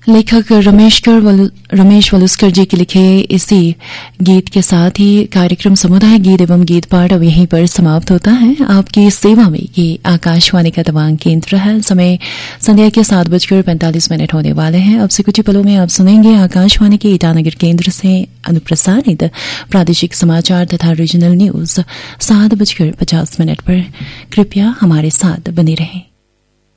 लेखक रमेश वलुस्कर जी के लिखे इसी गीत के साथ ही कार्यक्रम समुदाय गीत एवं गीत पाठ अब यहीं पर समाप्त होता है। आपकी सेवा में ये आकाशवाणी का तवांग केंद्र है। समय संध्या के 7:45 होने वाले हैं। अब से कुछ ही पलों में आप सुनेंगे आकाशवाणी के ईटानगर केंद्र से अनुप्रसारित प्रादेशिक समाचार तथा रीजनल न्यूज 7:50 पर। कृपया हमारे साथ बने रहें।